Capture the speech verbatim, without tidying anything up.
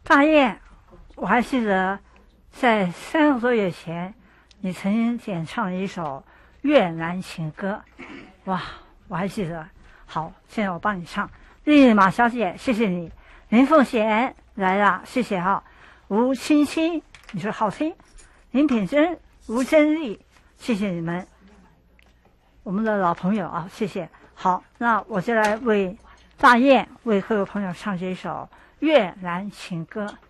大雁，我还记得在三个多月前，你曾经演唱一首越南情歌，哇，我还记得。好，现在我帮你唱。丽马小姐，谢谢你。林凤贤来了，谢谢哈。吴青青，你说好听。林品珍、吴珍丽，谢谢你们，我们的老朋友啊，谢谢。好，那我就来为大雁为各位朋友唱这一首越南情歌。